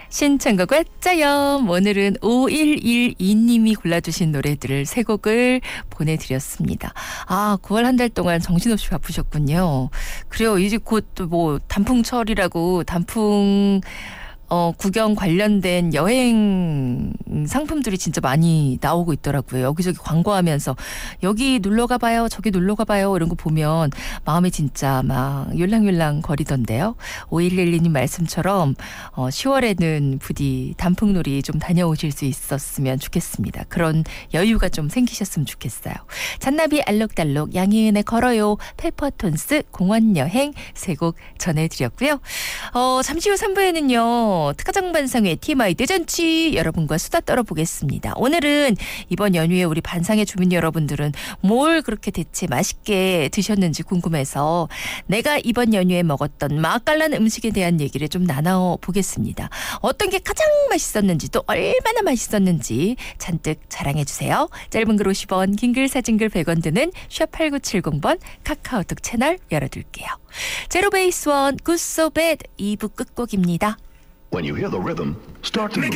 신청곡과 짜염. 오늘은 5112님이 골라주신 노래들을 세 곡을 보내드렸습니다. 9월 한 달 동안 정신없이 바쁘셨군요. 그래요. 이제 곧 뭐 단풍철이라고 단풍 구경 관련된 여행 상품들이 진짜 많이 나오고 있더라고요. 여기저기 광고하면서 여기 놀러 가봐요, 저기 놀러 가봐요 이런 거 보면 마음이 진짜 막 율랑율랑 거리던데요. 5112님 말씀처럼 10월에는 부디 단풍놀이 좀 다녀오실 수 있었으면 좋겠습니다. 그런 여유가 좀 생기셨으면 좋겠어요. 잔나비 알록달록 양희은의 걸어요, 페퍼톤스 공원여행 세 곡 전해드렸고요. 잠시 후 3부에는요. 특가장반상회 TMI 대잔치 여러분과 수다 떨어보겠습니다. 오늘은 이번 연휴에 우리 반상회 주민 여러분들은 뭘 그렇게 대체 맛있게 드셨는지 궁금해서 내가 이번 연휴에 먹었던 맛깔난 음식에 대한 얘기를 좀 나눠보겠습니다. 어떤 게 가장 맛있었는지 또 얼마나 맛있었는지 잔뜩 자랑해주세요. 짧은 글 50원, 긴 글 사진 글 100원 드는 샵8970번 카카오톡 채널 열어둘게요. 제로베이스원 굿소배드 2부 끝곡입니다. When you hear the rhythm, start to move.